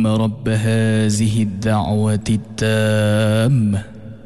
رب هذه الدعوة التامة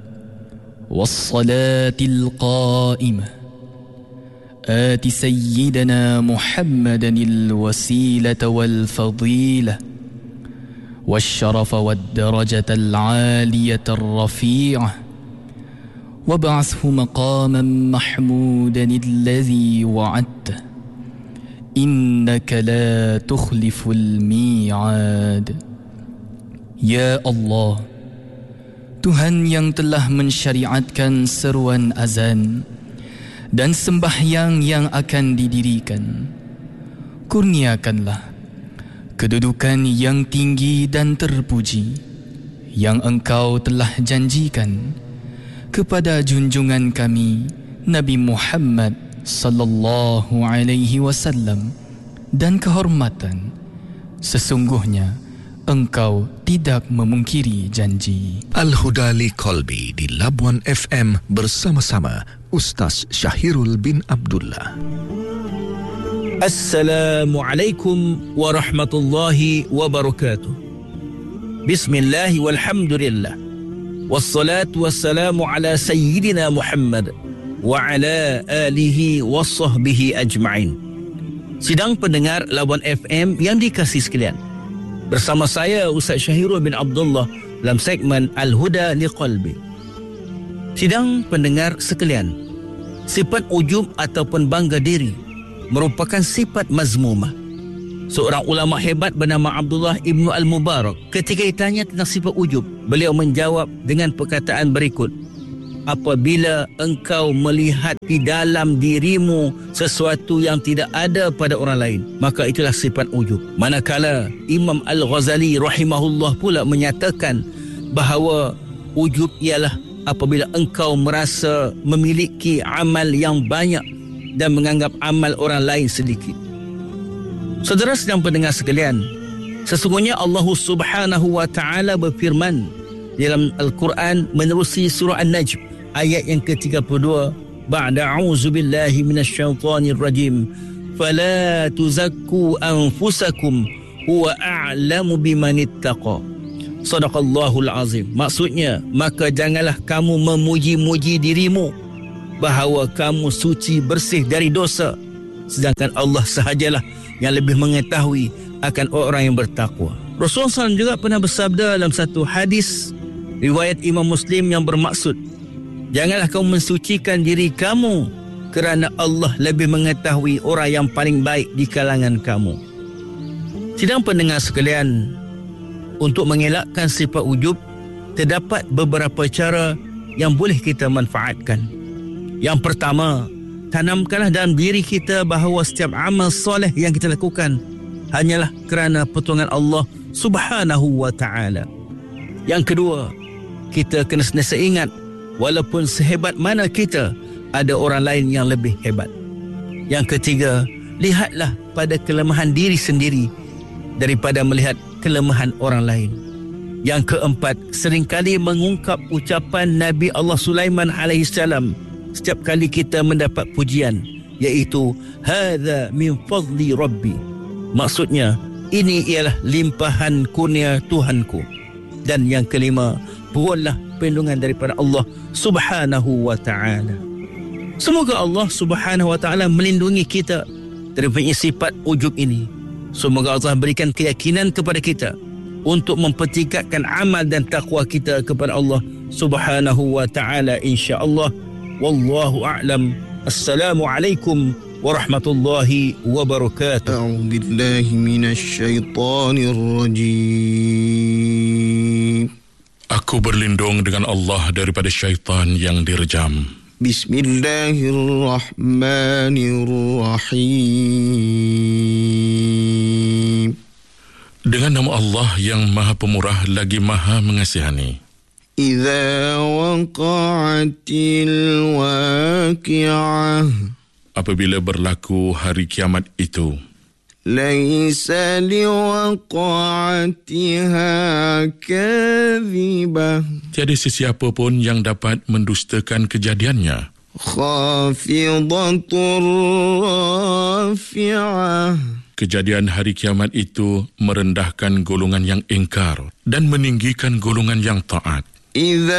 والصلاة القائمة آت سيدنا محمدا الوسيلة والفضيلة والشرف والدرجة العالية الرفيعة وابعثه مقاما محمودا الذي وعدته إنك لا تخلف الميعاد. Ya Allah, Tuhan yang telah mensyariatkan seruan azan dan sembahyang yang akan didirikan, kurniakanlah kedudukan yang tinggi dan terpuji yang Engkau telah janjikan kepada junjungan kami Nabi Muhammad sallallahu alaihi wasallam, dan kehormatan sesungguhnya Engkau tidak memungkiri janji. Al-Huda Liqalbi di Labuan FM bersama-sama Ustaz Syahirul bin Abdullah. Assalamualaikum warahmatullahi wabarakatuh. Bismillah walhamdulillah. Wassalatu wassalamu ala sayyidina Muhammad wa ala alihi wa sahbihi ajma'in. Sidang pendengar Labuan FM yang dikasihi sekalian, bersama saya Ustaz Syahirul bin Abdullah dalam segmen Al-Huda Liqalbi. Sidang pendengar sekalian, sifat ujub ataupun bangga diri merupakan sifat mazmumah. Seorang ulama hebat bernama Abdullah Ibnu Al-Mubarak, ketika ditanya tentang sifat ujub, beliau menjawab dengan perkataan berikut: apabila engkau melihat di dalam dirimu sesuatu yang tidak ada pada orang lain, maka itulah sifat ujub. Manakala Imam Al-Ghazali rahimahullah pula menyatakan bahawa ujub ialah apabila engkau merasa memiliki amal yang banyak dan menganggap amal orang lain sedikit. Saudara sedang pendengar sekalian, sesungguhnya Allah Subhanahu wa taala berfirman dalam Al-Quran menerusi surah An-Najm ayat yang ke-32, ba'da a'udzubillahi minasyaitonir rajim, fala tuzakku anfusakum huwa a'lamu bimanittaqa. Sadaqallahul azim. Maksudnya, maka janganlah kamu memuji-muji dirimu bahawa kamu suci bersih dari dosa, sedangkan Allah sahajalah yang lebih mengetahui akan orang yang bertakwa. Rasulullah SAW juga pernah bersabda dalam satu hadis riwayat Imam Muslim yang bermaksud, janganlah kamu mensucikan diri kamu kerana Allah lebih mengetahui orang yang paling baik di kalangan kamu. Sidang pendengar sekalian, untuk mengelakkan sifat ujub, terdapat beberapa cara yang boleh kita manfaatkan. Yang pertama, tanamkanlah dalam diri kita bahawa setiap amal soleh yang kita lakukan hanyalah kerana pertolongan Allah Subhanahu wa ta'ala. Yang kedua, kita kena sentiasa ingat, walaupun sehebat mana kita, ada orang lain yang lebih hebat. Yang ketiga, lihatlah pada kelemahan diri sendiri daripada melihat kelemahan orang lain. Yang keempat, seringkali mengungkap ucapan Nabi Allah Sulaiman alaihissalam setiap kali kita mendapat pujian, iaitu hadza min fadli rabbi. Maksudnya, ini ialah limpahan kurnia Tuhanku. Dan yang kelima, mohonlah perlindungan daripada Allah Subhanahu wa ta'ala. Semoga Allah Subhanahu wa ta'ala melindungi kita daripada sifat ujub ini. Semoga Allah berikan keyakinan kepada kita untuk mempertingkatkan amal dan takwa kita kepada Allah Subhanahu wa ta'ala, insya-Allah. Wallahu a'lam. Assalamualaikum warahmatullahi wabarakatuh. A'udzu billahi minasy syaithanir rajim. Aku berlindung dengan Allah daripada syaitan yang direjam. Bismillahirrahmanirrahim. Dengan nama Allah yang Maha Pemurah lagi Maha Mengasihani. Idza waqa'atil waqi'ah. Apabila berlaku hari kiamat itu, laisa liwaqa'atiha kadhibah. tiada sesiapa pun yang dapat mendustakan kejadiannya. Khafidatur rafi'ah. Kejadian hari kiamat itu merendahkan golongan yang ingkar dan meninggikan golongan yang taat. إذا